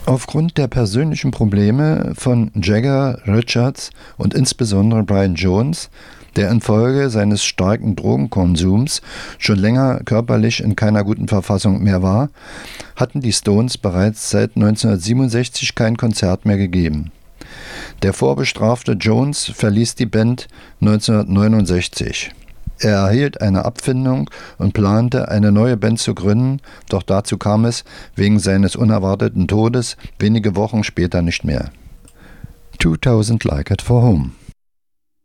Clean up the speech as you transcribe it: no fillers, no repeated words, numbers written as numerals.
Aufgrund der persönlichen Probleme von Jagger, Richards und insbesondere Brian Jones, der infolge seines starken Drogenkonsums schon länger körperlich in keiner guten Verfassung mehr war, hatten die Stones bereits seit 1967 kein Konzert mehr gegeben. Der vorbestrafte Jones verließ die Band 1969. Er erhielt eine Abfindung und plante, eine neue Band zu gründen, doch dazu kam es wegen seines unerwarteten Todes wenige Wochen später nicht mehr. 2000 Like It for Home.